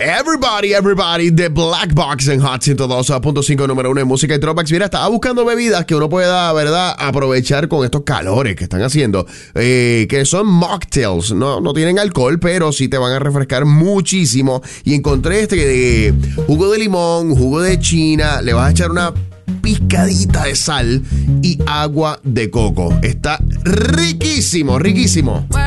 Everybody, The Black Box en Hot 102.5, número 1 en música y throwbacks. Mira, estaba buscando bebidas que uno pueda, ¿verdad?, aprovechar con estos calores que están haciendo, que son mocktails. No tienen alcohol, pero sí te van a refrescar muchísimo. Y encontré este de jugo de limón, jugo de china, le vas a echar una picadita de sal y agua de coco. Está riquísimo.